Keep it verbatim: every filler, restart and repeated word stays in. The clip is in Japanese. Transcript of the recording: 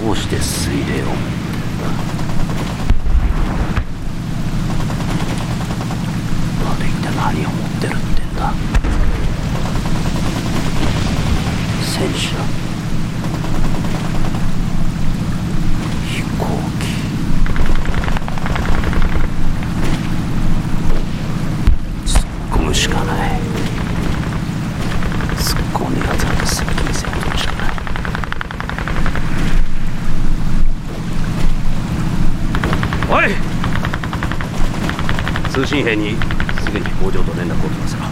うして水霊を持ってるんだ。まで一体何を持ってるってんだ。戦士だ。飛行機。突っ込むしかない。突っ込んでやつらと接近戦闘しかない。おい、通信兵にすぐに飛行場と連絡を取らせろ。